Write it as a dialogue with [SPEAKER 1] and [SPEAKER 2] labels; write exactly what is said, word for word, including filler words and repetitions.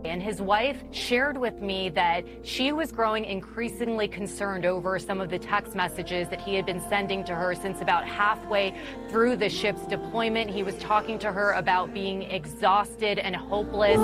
[SPEAKER 1] And his wife shared with me that she was growing increasingly concerned over some of the text messages that he had been sending to her since about halfway through the ship's deployment. He was talking to her about being exhausted and hopeless.